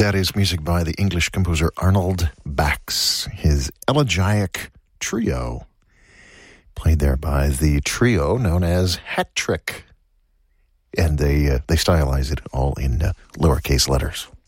That is music by the English composer Arnold Bax. His elegiac trio, played there by the trio known as Hat Trick. And they stylize it all in lowercase letters.